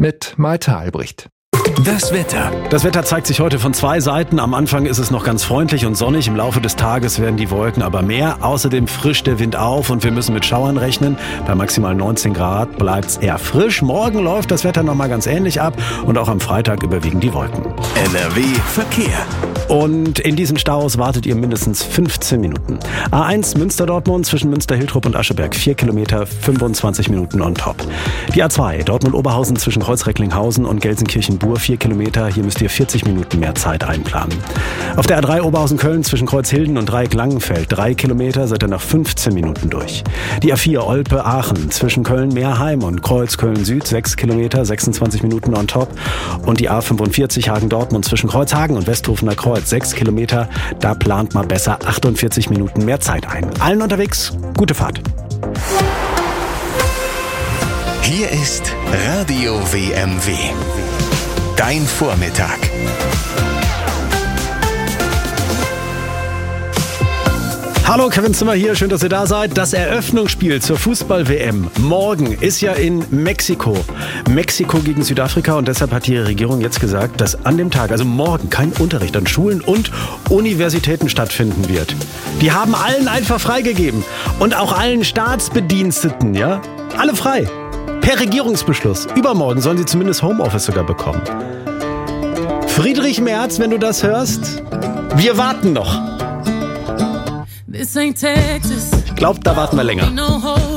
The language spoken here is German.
mit Malte Albrecht. Das Wetter. Das Wetter zeigt sich heute von zwei Seiten. Am Anfang ist es noch ganz freundlich und sonnig. Im Laufe des Tages werden die Wolken aber mehr. Außerdem frischt der Wind auf und wir müssen mit Schauern rechnen. Bei maximal 19 Grad bleibt es eher frisch. Morgen läuft das Wetter nochmal ganz ähnlich ab und auch am Freitag überwiegen die Wolken. NRW Verkehr. Und in diesen Staus wartet ihr mindestens 15 Minuten. A1 Münster-Dortmund zwischen Münster-Hiltrop und Ascheberg 4 Kilometer, 25 Minuten on top. Die A2 Dortmund-Oberhausen zwischen Kreuz-Recklinghausen und Gelsenkirchen-Bur 4 Kilometer. Hier müsst ihr 40 Minuten mehr Zeit einplanen. Auf der A3 Oberhausen-Köln zwischen Kreuzhilden und Dreieck-Langenfeld 3 Kilometer seid ihr nach 15 Minuten durch. Die A4 Olpe-Aachen zwischen Köln-Meerheim und Kreuz-Köln-Süd 6 Kilometer, 26 Minuten on top. Und die A45 Hagen-Dortmund zwischen Kreuzhagen und Westhofener Kreuz 6 Kilometer. Da plant mal besser 48 Minuten mehr Zeit ein. Allen unterwegs, gute Fahrt. Hier ist Radio WMW. Dein Vormittag. Hallo, Kevin Zimmer hier, schön, dass ihr da seid. Das Eröffnungsspiel zur Fußball-WM morgen ist ja in Mexiko. Mexiko gegen Südafrika und deshalb hat die Regierung jetzt gesagt, dass an dem Tag, also morgen, kein Unterricht an Schulen und Universitäten stattfinden wird. Die haben allen einfach freigegeben und auch allen Staatsbediensteten, ja, alle frei. Per Regierungsbeschluss. Übermorgen sollen sie zumindest Homeoffice sogar bekommen. Friedrich Merz, wenn du das hörst, wir warten noch. Glaubt, da warten wir länger.